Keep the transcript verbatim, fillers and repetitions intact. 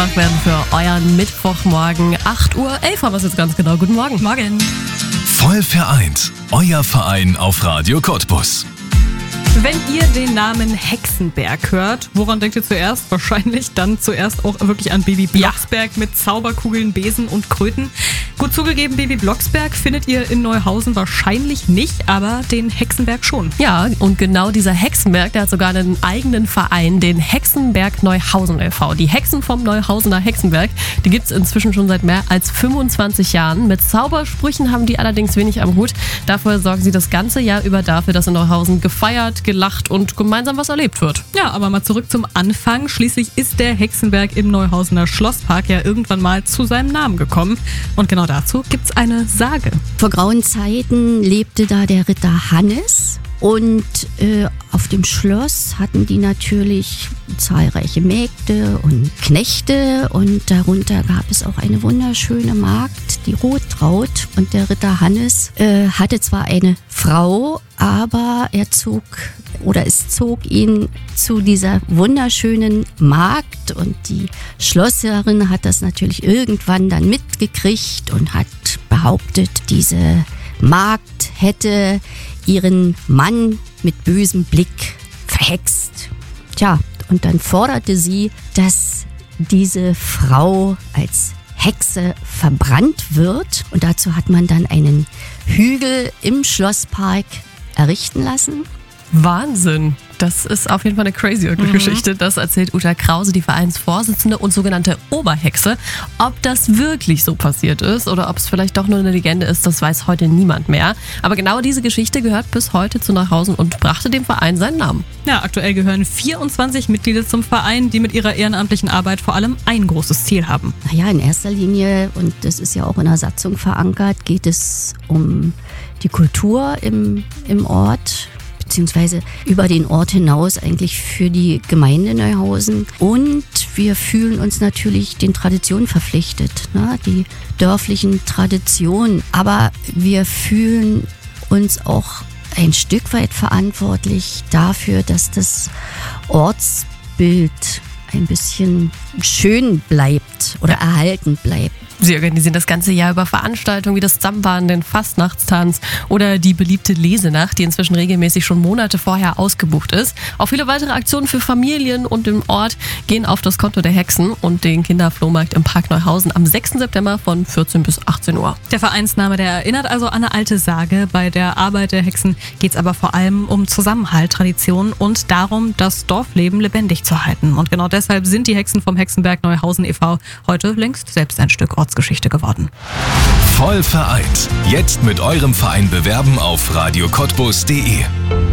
wach werden für euren Mittwochmorgen. acht Uhr elf haben wir es jetzt ganz genau. Guten Morgen. Morgen. Voll vereint. Euer Verein auf Radio Cottbus. Wenn ihr den Namen Hexenberg hört, woran denkt ihr zuerst? Wahrscheinlich dann zuerst auch wirklich an Baby Blocksberg ja. mit Zauberkugeln, Besen und Kröten. Gut zugegeben, Baby Blocksberg findet ihr in Neuhausen wahrscheinlich nicht, aber den Hexenberg schon. Ja, und genau dieser Hexenberg, der hat sogar einen eigenen Verein, den Hexenberg Neuhausen e V Die Hexen vom Neuhausener Hexenberg, die gibt es inzwischen schon seit mehr als fünfundzwanzig Jahren. Mit Zaubersprüchen haben die allerdings wenig am Hut. Dafür sorgen sie das ganze Jahr über dafür, dass in Neuhausen gefeiert, gelacht und gemeinsam was erlebt wird. Ja, aber mal zurück zum Anfang. Schließlich ist der Hexenberg im Neuhausener Schlosspark ja irgendwann mal zu seinem Namen gekommen. Und genau dazu gibt's eine Sage. Vor grauen Zeiten lebte da der Ritter Hannes. Und äh, auf dem Schloss hatten die natürlich zahlreiche Mägde und Knechte. Und darunter gab es auch eine wunderschöne Magd, die Rotraut. Und der Ritter Hannes äh, hatte zwar eine Frau, aber er zog oder es zog ihn zu dieser wunderschönen Magd. Und die Schlossherrin hat das natürlich irgendwann dann mitgekriegt und hat behauptet, diese Magd hätte ihren Mann mit bösem Blick verhext. Tja, und dann forderte sie, dass diese Frau als Hexe verbrannt wird. Und dazu hat man dann einen Hügel im Schlosspark errichten lassen. Wahnsinn. Das ist auf jeden Fall eine crazy mhm. Geschichte. Das erzählt Uta Krause, die Vereinsvorsitzende und sogenannte Oberhexe. Ob das wirklich so passiert ist oder ob es vielleicht doch nur eine Legende ist, das weiß heute niemand mehr. Aber genau diese Geschichte gehört bis heute zu Neuhausen und brachte dem Verein seinen Namen. Ja, aktuell gehören vierundzwanzig Mitglieder zum Verein, die mit ihrer ehrenamtlichen Arbeit vor allem ein großes Ziel haben. Naja, in erster Linie, und das ist ja auch in der Satzung verankert, geht es um die Kultur im, im Ort, beziehungsweise über den Ort hinaus eigentlich für die Gemeinde Neuhausen. Und wir fühlen uns natürlich den Traditionen verpflichtet, ne? Die dörflichen Traditionen. Aber wir fühlen uns auch ein Stück weit verantwortlich dafür, dass das Ortsbild ein bisschen schön bleibt oder erhalten bleibt. Sie organisieren das ganze Jahr über Veranstaltungen wie das Zambahn, den Fastnachtstanz oder die beliebte Lesenacht, die inzwischen regelmäßig schon Monate vorher ausgebucht ist. Auch viele weitere Aktionen für Familien und im Ort gehen auf das Konto der Hexen und den Kinderflohmarkt im Park Neuhausen am sechsten September von vierzehn bis achtzehn Uhr. Der Vereinsname, der erinnert also an eine alte Sage. Bei der Arbeit der Hexen geht es aber vor allem um Zusammenhalt, Tradition und darum, das Dorfleben lebendig zu halten. Und genau deshalb sind die Hexen vom Hexenberg Neuhausen e V heute längst selbst ein Stück Ortsgeschichte geworden. Voll vereint. Jetzt mit eurem Verein bewerben auf radio cottbus punkt de.